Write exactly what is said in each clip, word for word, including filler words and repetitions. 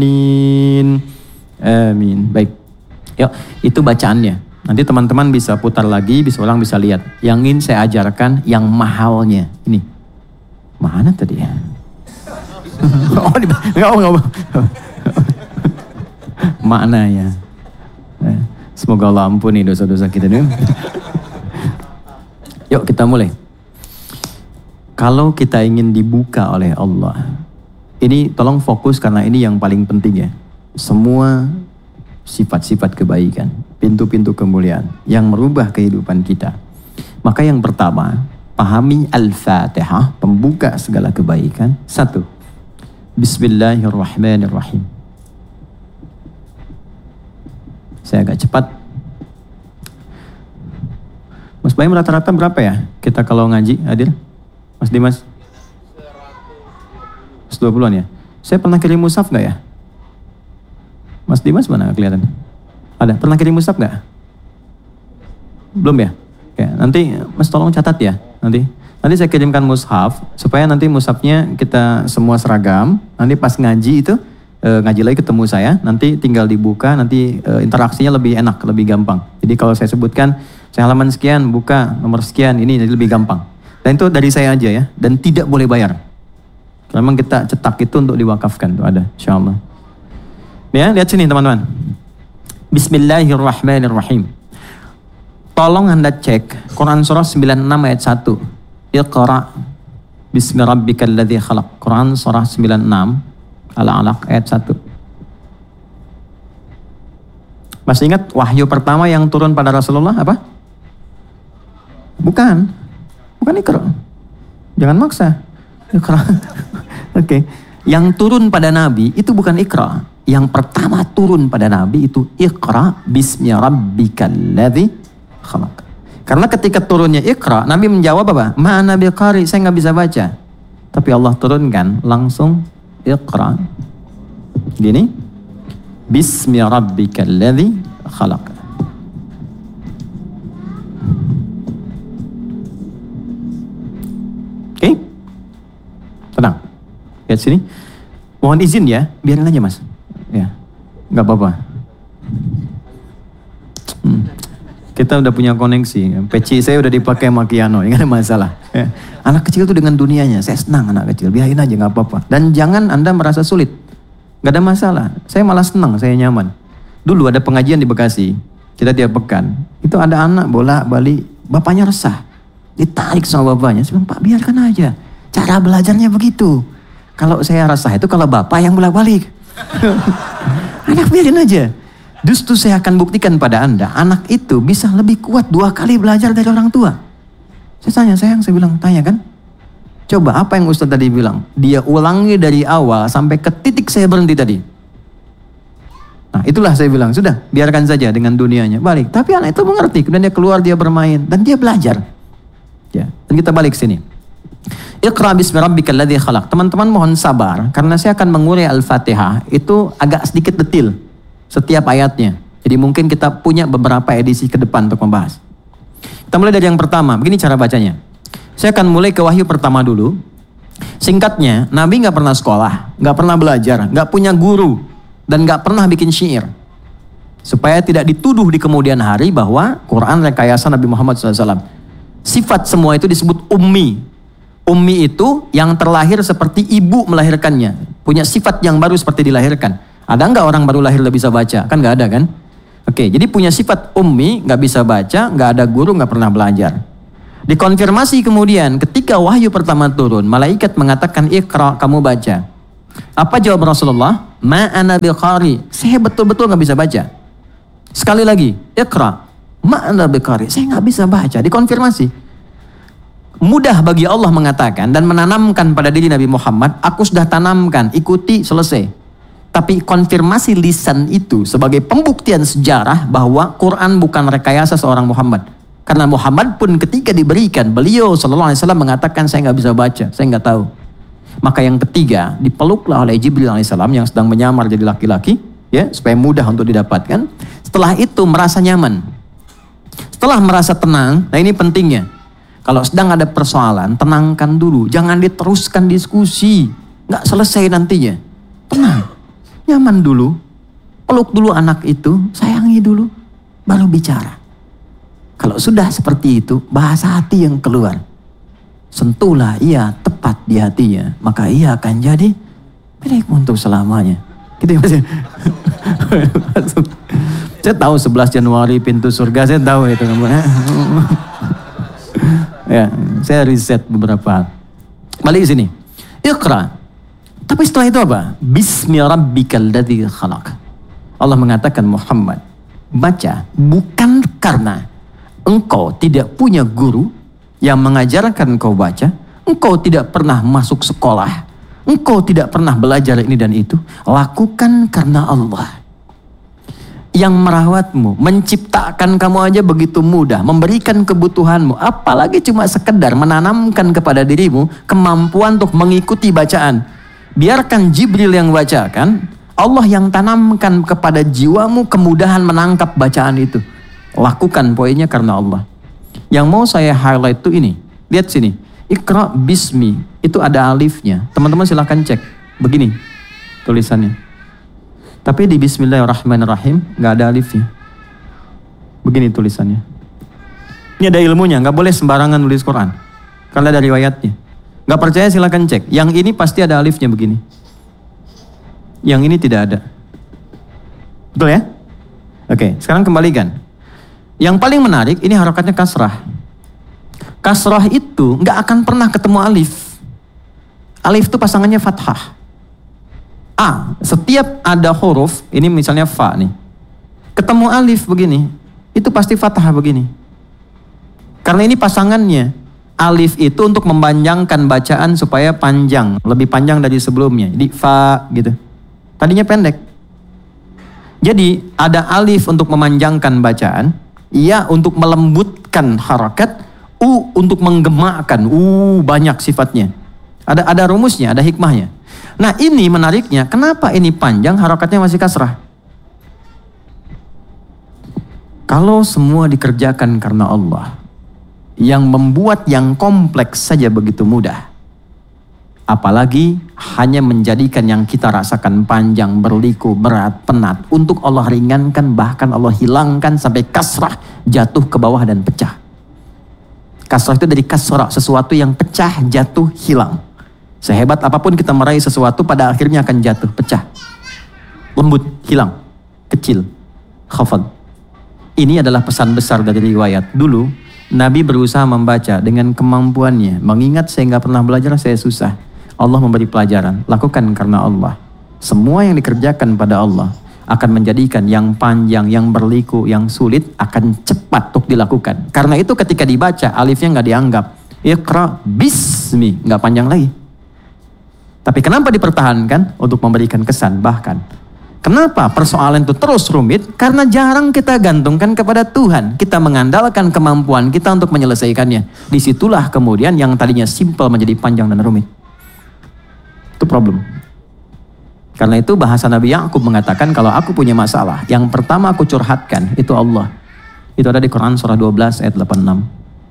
Amin. Baik. Yuk, itu bacaannya. Nanti teman-teman bisa putar lagi, bisa orang bisa lihat. Yang ingin saya ajarkan yang mahalnya. Ini. Mana tadi ya? Oh, di, enggak, enggak. Maknanya. Semoga Allah ampuni dosa-dosa kita nih. Yuk kita mulai. Kalau kita ingin dibuka oleh Allah, ini tolong fokus karena ini yang paling penting ya. Semua sifat-sifat kebaikan, pintu-pintu kemuliaan yang merubah kehidupan kita. Maka yang pertama, pahami Al-Fatihah, pembuka segala kebaikan. Satu, Bismillahirrahmanirrahim. Saya agak cepat. Mas Baim rata-rata berapa ya kita kalau ngaji hadir? Mas Dimas? seratus dua puluhan ya? Saya pernah kirim mushaf gak ya? Mas Dimas mana kelihatan? Ada? Pernah kirim mushaf gak? Belum ya? Oke, nanti Mas tolong catat ya. Nanti nanti saya kirimkan mushaf supaya nanti mushafnya kita semua seragam. Nanti pas ngaji itu E, ngaji lagi ketemu saya, nanti tinggal dibuka, nanti e, interaksinya lebih enak, lebih gampang. Jadi kalau saya sebutkan, saya halaman sekian, buka nomor sekian, ini jadi lebih gampang. Dan itu dari saya aja ya, dan tidak boleh bayar. Memang kita cetak itu untuk diwakafkan, tuh ada, insya Allah. Ya, lihat sini teman-teman. Bismillahirrahmanirrahim. Tolong Anda cek Quran surah sembilan puluh enam ayat satu. Iqra bismi rabbikal ladzi khalaq. Quran surah sembilan puluh enam Al-Alaq ayat satu. Masih ingat wahyu pertama yang turun pada Rasulullah apa? Bukan. Bukan Iqra. Jangan maksa. Iqra. Oke. Okay. Yang turun pada Nabi itu bukan Iqra. Yang pertama turun pada Nabi itu Iqra bismi rabbikal ladzi khalaq. Karena ketika turunnya Iqra, Nabi menjawab apa? Ma ana biqari, saya nggak bisa baca. Tapi Allah turunkan langsung Iqra. Gini. Bismi rabbikal ladzi khalaq. Oke? Okay? Tenang. Lihat sini. Mohon izin ya, biarin aja Mas. Ya. Enggak apa-apa. Hmm. Kita udah punya koneksi. Peci saya udah dipakai Makiano, enggak ada masalah. Ya. Anak kecil itu dengan dunianya, saya senang anak kecil, biarin aja nggak apa-apa. Dan jangan Anda merasa sulit, nggak ada masalah. Saya malah senang, saya nyaman. Dulu ada pengajian di Bekasi, kita tiap pekan, itu ada anak bolak-balik, bapaknya resah, ditarik sama bapaknya. Saya bilang, Pak biarkan aja, cara belajarnya begitu. Kalau saya resah itu kalau bapak yang bolak-balik, anak biarin aja. Justru saya akan buktikan pada Anda, anak itu bisa lebih kuat dua kali belajar dari orang tua. Saya tanya, sayang, saya bilang, tanya kan? Coba apa yang Ustaz tadi bilang? Dia ulangi dari awal sampai ke titik saya berhenti tadi. Nah itulah saya bilang, sudah biarkan saja dengan dunianya. Balik, tapi anak itu mengerti. Kemudian dia keluar, dia bermain. Dan dia belajar. Ya, dan kita balik sini. Iqra bismi rabbikal ladzi khalaq. Teman-teman mohon sabar. Karena saya akan mengurai Al-Fatihah. Itu agak sedikit detil. Setiap ayatnya. Jadi mungkin kita punya beberapa edisi ke depan untuk membahas. Kita mulai dari yang pertama, begini cara bacanya. Saya akan mulai ke wahyu pertama dulu. Singkatnya, Nabi nggak pernah sekolah, nggak pernah belajar, nggak punya guru, dan nggak pernah bikin syair. Supaya tidak dituduh di kemudian hari bahwa Quran rekayasa Nabi Muhammad shallallahu alaihi wasallam. Sifat semua itu disebut ummi. Ummi itu yang terlahir seperti ibu melahirkannya. Punya sifat yang baru seperti dilahirkan. Ada nggak orang baru lahir udah bisa baca? Kan nggak ada kan? Oke, jadi punya sifat ummi, nggak bisa baca, nggak ada guru, nggak pernah belajar. Dikonfirmasi kemudian, ketika wahyu pertama turun, malaikat mengatakan, Iqra, kamu baca. Apa jawab Rasulullah? Ma ana biqari, saya betul-betul nggak bisa baca. Sekali lagi, Iqra, ma ana biqari, saya nggak bisa baca. Dikonfirmasi. Mudah bagi Allah mengatakan dan menanamkan pada diri Nabi Muhammad, aku sudah tanamkan, ikuti, selesai. Tapi konfirmasi lisan itu sebagai pembuktian sejarah bahwa Quran bukan rekayasa seorang Muhammad. Karena Muhammad pun ketika diberikan, beliau sallallahu alaihi wasallam mengatakan saya nggak bisa baca, saya nggak tahu. Maka yang ketiga dipeluklah oleh Jibril alaihissalam yang sedang menyamar jadi laki-laki, ya supaya mudah untuk didapatkan. Setelah itu merasa nyaman. Setelah merasa tenang, nah ini pentingnya. Kalau sedang ada persoalan, tenangkan dulu, jangan diteruskan diskusi, nggak selesai nantinya. Tenang. Nyaman dulu. Peluk dulu anak itu, sayangi dulu, baru bicara. Kalau sudah seperti itu, bahasa hati yang keluar. Sentuhlah ia tepat di hatinya, maka ia akan jadi milikmu untuk selamanya. Gitu ya Mas. Saya tahu sebelas Januari pintu surga, saya tahu itu. Ya, saya riset beberapa. Balik sini. Iqra. Tapi setelah itu apa? Bismi rabbikal ladzi khalaq. Allah mengatakan, Muhammad, baca bukan karena engkau tidak punya guru yang mengajarkan engkau baca, engkau tidak pernah masuk sekolah, engkau tidak pernah belajar ini dan itu. Lakukan karena Allah yang merawatmu, menciptakan kamu aja begitu mudah, memberikan kebutuhanmu, apalagi cuma sekedar menanamkan kepada dirimu kemampuan untuk mengikuti bacaan. Biarkan Jibril yang bacakan, Allah yang tanamkan kepada jiwamu kemudahan menangkap bacaan itu. Lakukan poinnya karena Allah. Yang mau saya highlight itu ini, lihat sini, Iqra bismi, itu ada alifnya. Teman-teman silahkan cek, begini tulisannya. Tapi di Bismillahirrahmanirrahim nggak ada alifnya. Begini tulisannya. Ini ada ilmunya, nggak boleh sembarangan nulis Quran. Karena ada riwayatnya. Nggak percaya silakan cek. Yang ini pasti ada alifnya begini. Yang ini tidak ada. Betul ya? Oke, sekarang kembalikan. Yang paling menarik ini harokatnya kasrah. Kasrah itu nggak akan pernah ketemu alif. Alif itu pasangannya fathah. A, setiap ada huruf, ini misalnya fa nih, ketemu alif begini, itu pasti fathah begini. Karena ini pasangannya, alif itu untuk memanjangkan bacaan supaya panjang, lebih panjang dari sebelumnya. Jadi fa gitu, tadinya pendek. Jadi ada alif untuk memanjangkan bacaan, ya untuk melembutkan harakat, u untuk menggemakkan, u banyak sifatnya. Ada ada rumusnya, ada hikmahnya. Nah ini menariknya, kenapa ini panjang harokatnya masih kasrah? Kalau semua dikerjakan karena Allah, yang membuat yang kompleks saja begitu mudah, apalagi hanya menjadikan yang kita rasakan panjang, berliku, berat, penat, untuk Allah ringankan, bahkan Allah hilangkan sampai kasrah, jatuh ke bawah dan pecah. Kasrah itu dari kasrah, sesuatu yang pecah, jatuh, hilang. Sehebat apapun kita meraih sesuatu, pada akhirnya akan jatuh, pecah. Lembut, hilang, kecil, khafad. Ini adalah pesan besar dari riwayat. Dulu, Nabi berusaha membaca dengan kemampuannya. Mengingat saya nggak pernah belajar, saya susah. Allah memberi pelajaran, lakukan karena Allah. Semua yang dikerjakan pada Allah akan menjadikan yang panjang, yang berliku, yang sulit akan cepat untuk dilakukan. Karena itu ketika dibaca, alifnya nggak dianggap. Iqra bismi, nggak panjang lagi. Tapi kenapa dipertahankan? Untuk memberikan kesan. Bahkan, kenapa persoalan itu terus rumit? Karena jarang kita gantungkan kepada Tuhan. Kita mengandalkan kemampuan kita untuk menyelesaikannya. Disitulah kemudian yang tadinya simpel menjadi panjang dan rumit. Itu problem. Karena itu bahasa Nabi Ya'qub mengatakan, kalau aku punya masalah, yang pertama aku curhatkan, itu Allah. Itu ada di Quran surah dua belas ayat delapan puluh enam.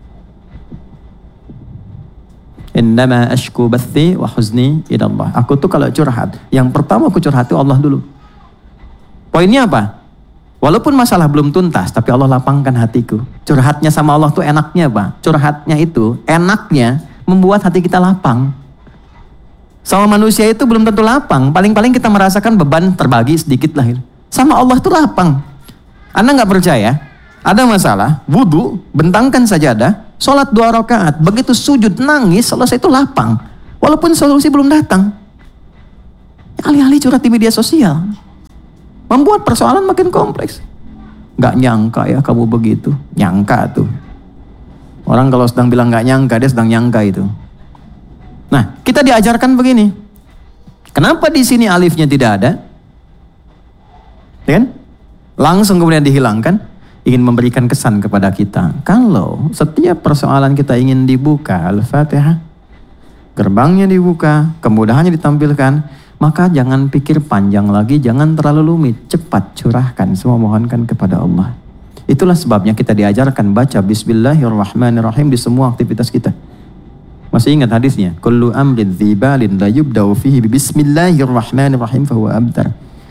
Innama ashku bathi wa huzni ila Allah. Aku tuh kalau curhat, yang pertama aku curhat itu Allah dulu. Poinnya apa? Walaupun masalah belum tuntas, tapi Allah lapangkan hatiku. Curhatnya sama Allah tuh enaknya apa? Curhatnya itu enaknya membuat hati kita lapang. Sama manusia itu belum tentu lapang. Paling-paling kita merasakan beban terbagi sedikit lah. Sama Allah tuh lapang. Anda nggak percaya? Ada masalah, wudhu, bentangkan sajadah, sholat dua rakaat, begitu sujud nangis, selesai itu lapang. Walaupun solusi belum datang. Alih-alih curhat di media sosial, membuat persoalan makin kompleks. Gak nyangka ya kamu begitu. Nyangka tuh. Orang kalau sedang bilang gak nyangka, dia sedang nyangka itu. Nah, kita diajarkan begini. Kenapa di sini alifnya tidak ada? Ya kan? Langsung kemudian dihilangkan. Ingin memberikan kesan kepada kita. Kalau setiap persoalan kita ingin dibuka, Al-Fatihah, gerbangnya dibuka, kemudahannya ditampilkan, maka jangan pikir panjang lagi, jangan terlalu rumit, cepat curahkan, semua mohonkan kepada Allah. Itulah sebabnya kita diajarkan baca Bismillahirrahmanirrahim di semua aktivitas kita. Masih ingat hadisnya? Kullu amrin dzibalin la yubda'u fihi bismillahirrahmanirrahim fahuwa abtar.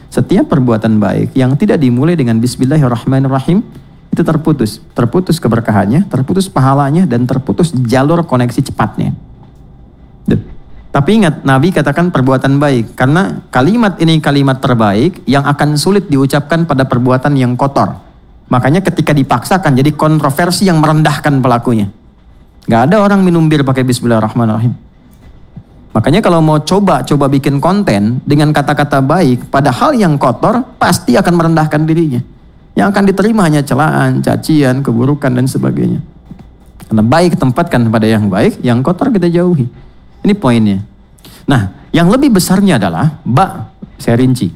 Setiap perbuatan baik yang tidak dimulai dengan Bismillahirrahmanirrahim itu terputus. Terputus keberkahannya, terputus pahalanya, dan terputus jalur koneksi cepatnya. Duh. Tapi ingat, Nabi katakan perbuatan baik. Karena kalimat ini kalimat terbaik yang akan sulit diucapkan pada perbuatan yang kotor. Makanya ketika dipaksakan jadi kontroversi yang merendahkan pelakunya. Gak ada orang minum bir pakai Bismillahirrahmanirrahim. Makanya kalau mau coba-coba bikin konten dengan kata-kata baik pada hal yang kotor, pasti akan merendahkan dirinya. Yang akan diterima hanya celaan, cacian, keburukan, dan sebagainya. Karena baik tempatkan pada yang baik, yang kotor kita jauhi. Ini poinnya. Nah, yang lebih besarnya adalah ba, saya rinci.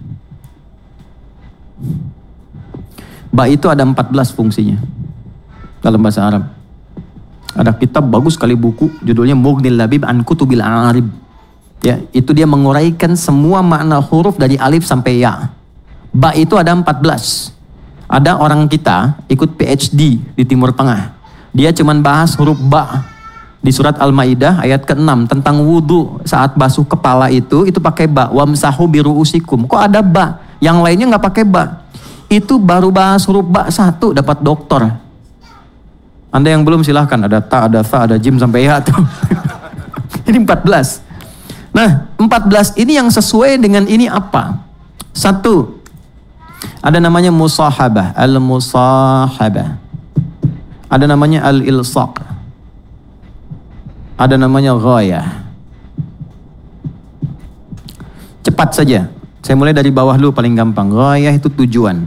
Ba itu ada empat belas fungsinya dalam bahasa Arab. Ada kitab bagus sekali buku, judulnya Mughnil Labib an Kutubil A'arib. Ya, itu dia menguraikan semua makna huruf dari alif sampai ya. Ba itu ada empat belas. Ada orang kita ikut P H D di Timur Tengah. Dia cuman bahas huruf ba di surat Al-Maidah ayat keenam tentang wudhu saat basuh kepala itu itu pakai ba. Wamsahu biruusikum. Kok ada ba? Yang lainnya nggak pakai ba. Itu baru bahas huruf ba satu dapat doktor. Anda yang belum silahkan, ada ta, ada fa, ada jim sampai ya tuh. Ini empat belas. Nah, empat belas ini yang sesuai dengan ini apa? Satu, ada namanya musahabah, al-musahabah. Ada namanya al-ilsaq. Ada namanya ghayah. Cepat saja. Saya mulai dari bawah dulu paling gampang. Ghayah itu tujuan.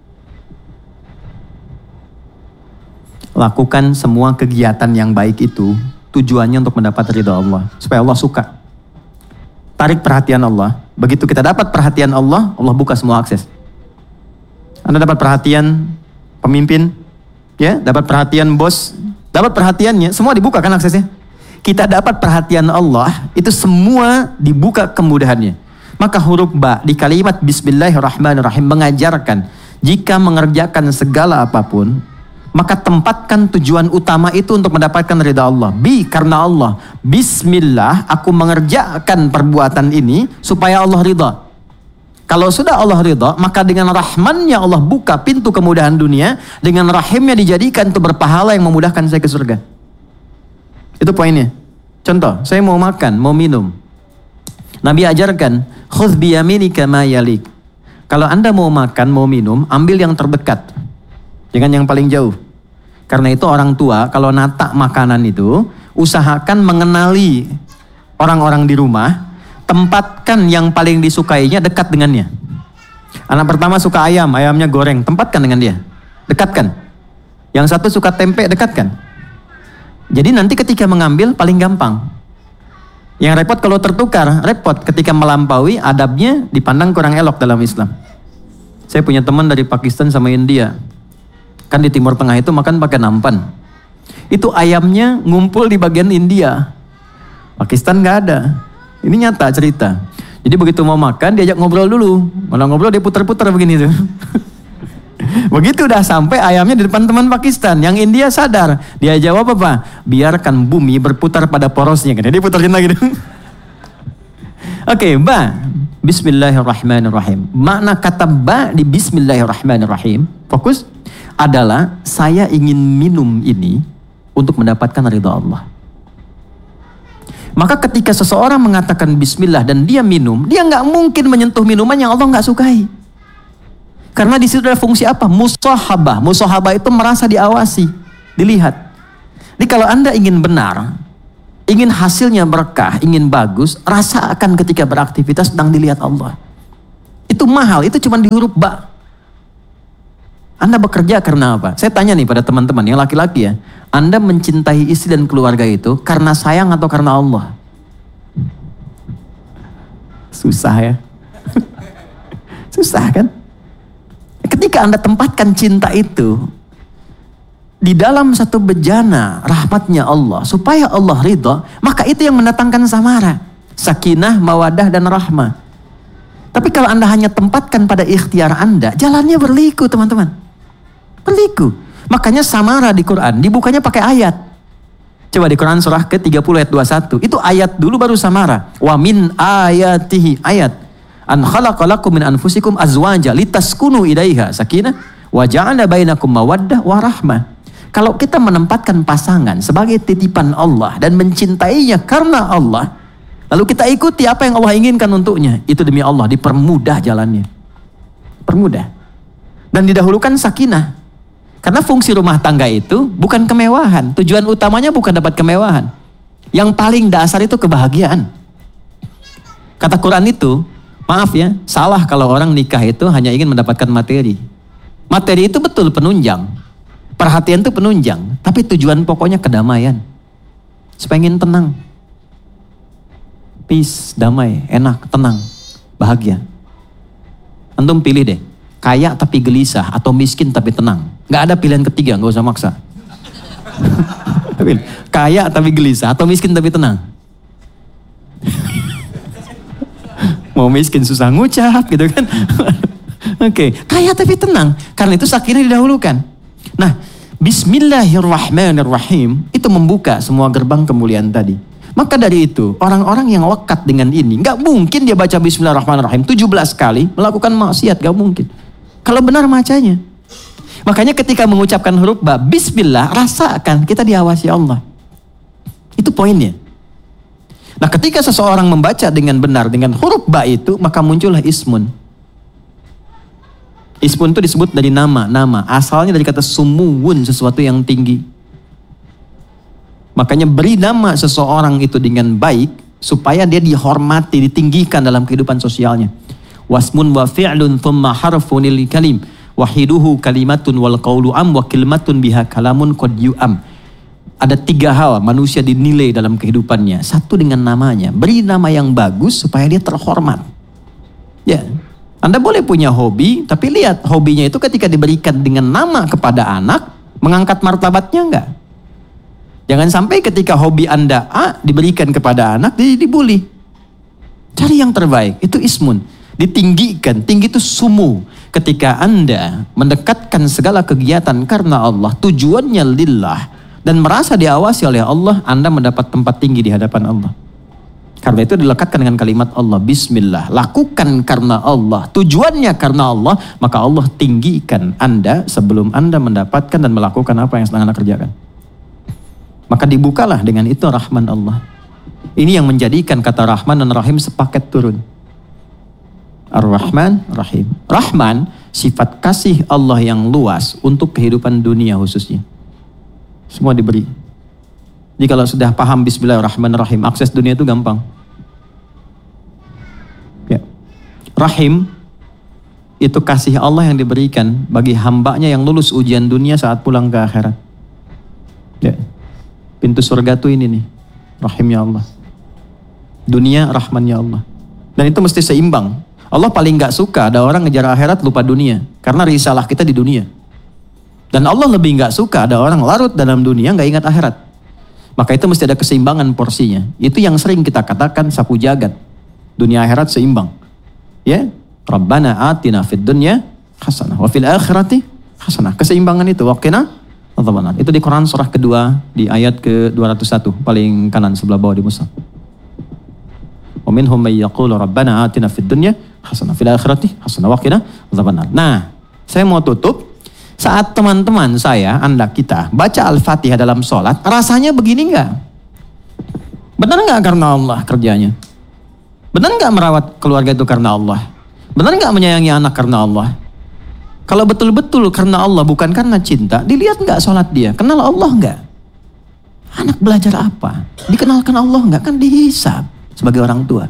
Lakukan semua kegiatan yang baik itu tujuannya untuk mendapat ridha Allah, supaya Allah suka. Tarik perhatian Allah. Begitu kita dapat perhatian Allah, Allah buka semua akses. Anda dapat perhatian pemimpin, ya, dapat perhatian bos, dapat perhatiannya, semua dibuka kan aksesnya. Kita dapat perhatian Allah, itu semua dibuka kemudahannya. Maka huruf ba di kalimat Bismillahirrahmanirrahim mengajarkan jika mengerjakan segala apapun, maka tempatkan tujuan utama itu untuk mendapatkan ridha Allah. Bi, karena Allah. Bismillah, aku mengerjakan perbuatan ini supaya Allah ridha. Kalau sudah Allah ridha, maka dengan rahmannya Allah buka pintu kemudahan dunia. Dengan rahimnya dijadikan itu berpahala yang memudahkan saya ke surga. Itu poinnya. Contoh, saya mau makan, mau minum. Nabi ajarkan, khudh biyaminika ma yalik. Kalau Anda mau makan, mau minum, ambil yang terdekat. Jangan yang paling jauh. Karena itu orang tua kalau nata makanan itu usahakan mengenali orang-orang di rumah, tempatkan yang paling disukainya dekat dengannya. Anak pertama suka ayam, ayamnya goreng, tempatkan dengan dia. Dekatkan. Yang satu suka tempe, dekatkan. Jadi nanti ketika mengambil paling gampang. Yang repot kalau tertukar, repot ketika melampaui adabnya dipandang kurang elok dalam Islam. Saya punya teman dari Pakistan sama India. Kan di Timur Tengah itu makan pakai nampan. Itu ayamnya ngumpul di bagian India. Pakistan nggak ada. Ini nyata cerita. Jadi begitu mau makan diajak ngobrol dulu. Malah ngobrol dia putar-putar begini tuh. Begitu udah sampai ayamnya di depan teman Pakistan. Yang India sadar. Dia jawab apa? Biarkan bumi berputar pada porosnya. Dia putarin lagi. Oke, okay, ba. Bismillahirrahmanirrahim. Makna kata ba di Bismillahirrahmanirrahim. Fokus. Adalah saya ingin minum ini untuk mendapatkan ridha Allah. Maka ketika seseorang mengatakan bismillah dan dia minum, dia nggak mungkin menyentuh minuman yang Allah nggak sukai. Karena di situ ada fungsi apa? Musahabah. Musahabah itu merasa diawasi, dilihat. Jadi kalau Anda ingin benar, ingin hasilnya berkah, ingin bagus, rasakan ketika beraktivitas sedang dilihat Allah. Itu mahal, itu cuma di huruf ba. Anda bekerja karena apa? Saya tanya nih pada teman-teman yang laki-laki ya. Anda mencintai istri dan keluarga itu karena sayang atau karena Allah? Susah ya. Susah kan? Ketika Anda tempatkan cinta itu di dalam satu bejana rahmatnya Allah, supaya Allah ridha, maka itu yang mendatangkan samara, sakinah, mawadah, dan rahmah. Tapi kalau Anda hanya tempatkan pada ikhtiar Anda, jalannya berliku teman-teman. Berliku. Makanya samara di Quran dibukanya pakai ayat. Coba di Quran surah ke tiga puluh ayat dua puluh satu. Itu ayat dulu baru samara. Wa min ayatihi, ayat. An khalaqalakum min anfusikum azwaja litaskunu ilaiha sakinah wa ja'ala bainakum mawaddah wa rahmah. Kalau kita menempatkan pasangan sebagai titipan Allah dan mencintainya karena Allah, lalu kita ikuti apa yang Allah inginkan untuknya, itu demi Allah dipermudah jalannya. Permudah. Dan didahulukan sakinah. Karena fungsi rumah tangga itu bukan kemewahan. Tujuan utamanya bukan dapat kemewahan. Yang paling dasar itu kebahagiaan. Kata Quran itu, maaf ya, salah kalau orang nikah itu hanya ingin mendapatkan materi. Materi itu betul penunjang. Perhatian itu penunjang. Tapi tujuan pokoknya kedamaian. Supaya ingin tenang. Peace, damai, enak, tenang, bahagia. Antum pilih deh. Kaya tapi gelisah atau miskin tapi tenang. Gak ada pilihan ketiga, gak usah maksa. Kaya tapi gelisah atau miskin tapi tenang. Mau miskin susah ngucap gitu kan. Oke, okay. Kaya tapi tenang. Karena itu sakinah didahulukan. Nah, Bismillahirrahmanirrahim itu membuka semua gerbang kemuliaan tadi. Maka dari itu, orang-orang yang lekat dengan ini, gak mungkin dia baca Bismillahirrahmanirrahim tujuh belas kali melakukan maksiat, gak mungkin. Kalau benar bacanya. Makanya ketika mengucapkan huruf ba, Bismillah, rasakan kita diawasi Allah. Itu poinnya. Nah, ketika seseorang membaca dengan benar dengan huruf ba itu, maka muncullah ismun. Ismun itu disebut dari nama, nama. Asalnya dari kata sumuwun, sesuatu yang tinggi. Makanya beri nama seseorang itu dengan baik, supaya dia dihormati, ditinggikan dalam kehidupan sosialnya. Wasmun wa fi'lun thumma harfunil kalim wahiduhu kalimatun wal qawlu am wa kalimatun biha kalamun qad yu'am. Ada tiga hal manusia dinilai dalam kehidupannya. Satu dengan namanya. Beri nama yang bagus supaya dia terhormat. Ya, Anda boleh punya hobi, tapi lihat hobinya itu ketika diberikan dengan nama kepada anak, mengangkat martabatnya enggak? Jangan sampai ketika hobi Anda A diberikan kepada anak, jadi dibully. Cari yang terbaik, itu ismun. Ditinggikan, tinggi itu sumu. Ketika Anda mendekatkan segala kegiatan karena Allah, tujuannya lillah, dan merasa diawasi oleh Allah, Anda mendapat tempat tinggi di hadapan Allah. Karena itu dilekatkan dengan kalimat Allah, Bismillah. Lakukan karena Allah, tujuannya karena Allah, maka Allah tinggikan Anda sebelum Anda mendapatkan dan melakukan apa yang sedang Anda kerjakan. Maka dibukalah dengan itu rahman Allah. Ini yang menjadikan kata Rahman dan Rahim sepaket turun. Ar-Rahman, Rahim. Rahman, sifat kasih Allah yang luas untuk kehidupan dunia khususnya. Semua diberi. Jadi kalau sudah paham Bismillahirrahmanirrahim, akses dunia itu gampang. Ya. Rahim, itu kasih Allah yang diberikan bagi hambanya yang lulus ujian dunia saat pulang ke akhirat. Ya. Pintu surga itu ini nih, rahimnya Allah. Dunia, rahmannya Allah. Dan itu mesti seimbang. Allah paling gak suka ada orang ngejar akhirat lupa dunia. Karena risalah kita di dunia. Dan Allah lebih gak suka ada orang larut dalam dunia gak ingat akhirat. Maka itu mesti ada keseimbangan porsinya. Itu yang sering kita katakan sapu jagat. Dunia akhirat seimbang. Ya, Rabbana atina fid dunya hasanah wa fil akhirati hasanah. Keseimbangan itu waqina adzabannar. Itu di Quran surah kedua di ayat ke dua ratus satu paling kanan sebelah bawah di mushaf. Wa minhum may yaqulu rabbana atina fid dunya hasanah fil akhirati hasanah wa qina adzabannar. Nah, saya mau tutup. Saat teman-teman saya, Anda, kita baca Al-Fatihah dalam sholat, rasanya begini enggak? Benar enggak karena Allah kerjanya? Benar enggak merawat keluarga itu karena Allah? Benar enggak menyayangi anak karena Allah? Kalau betul-betul karena Allah, bukan karena cinta, dilihat enggak sholat dia? Kenal Allah enggak? Anak belajar apa? Dikenalkan Allah enggak? Kan dihisab sebagai orang tua.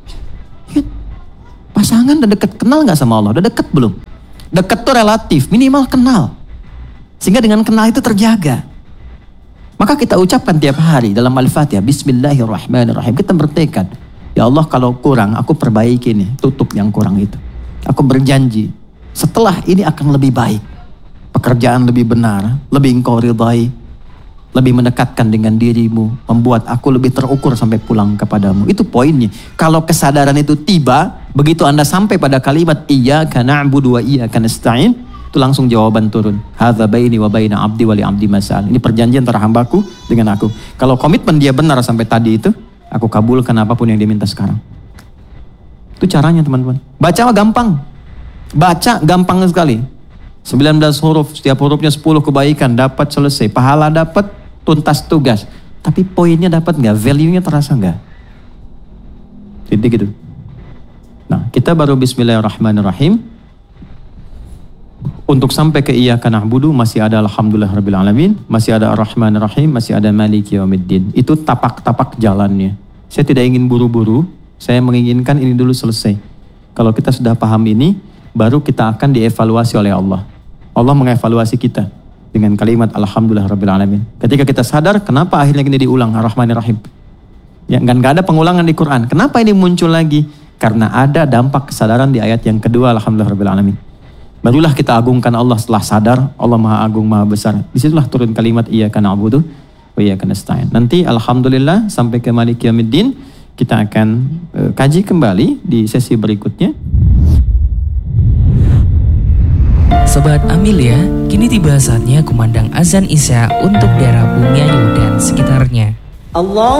Pasangan udah deket, kenal enggak sama Allah? Udah deket belum? Dekat tuh relatif, minimal kenal. Sehingga dengan kenal itu terjaga. Maka kita ucapkan tiap hari dalam Al-Fatihah, Bismillahirrahmanirrahim. Kita bertekad, ya Allah kalau kurang, aku perbaiki nih, tutup yang kurang itu. Aku berjanji, setelah ini akan lebih baik. Pekerjaan lebih benar, lebih engkau ridhai, lebih mendekatkan dengan dirimu, membuat aku lebih terukur sampai pulang kepadamu. Itu poinnya. Kalau kesadaran itu tiba, begitu Anda sampai pada kalimat iyyaka na'budu wa iyyaka nasta'in, itu langsung jawaban turun. Hadza baini wa baina 'abdi wa li 'abdi masal. Ini perjanjian antara hambaku dengan aku. Kalau komitmen dia benar sampai tadi itu, aku kabulkan apapun yang dia minta sekarang. Itu caranya teman-teman. Baca gampang. Baca gampang sekali. sembilan belas huruf, setiap hurufnya sepuluh kebaikan, dapat selesai. Pahala dapat, tuntas tugas. Tapi poinnya dapat nggak? Value-nya terasa nggak? Jadi gitu. Nah, kita baru bismillahirrahmanirrahim. Untuk sampai ke iyyaka na'budu masih ada alhamdulillahirabbil alamin, masih ada arrahmanirrahim, masih ada maliki yaumiddin. Itu tapak-tapak jalannya. Saya tidak ingin buru-buru, saya menginginkan ini dulu selesai. Kalau kita sudah paham ini, baru kita akan dievaluasi oleh Allah. Allah mengevaluasi kita dengan kalimat alhamdulillahirabbil alamin. Ketika kita sadar, kenapa akhirnya ini diulang arrahmanirrahim? Ya, kan nggak ada pengulangan di Quran. Kenapa ini muncul lagi? Karena ada dampak kesadaran di ayat yang kedua alhamdulillahirabbil alamin. Barulah kita agungkan Allah setelah sadar Allah Maha Agung Maha Besar. Disitulah turun kalimat iyyaka na'budu wa iyyaka nasta'in. Nanti alhamdulillah sampai ke maliki yaumiddin kita akan uh, kaji kembali di sesi berikutnya. Sobat Amelia, kini tiba saatnya kumandang azan Isya untuk daerah Bumiayu dan sekitarnya. Allah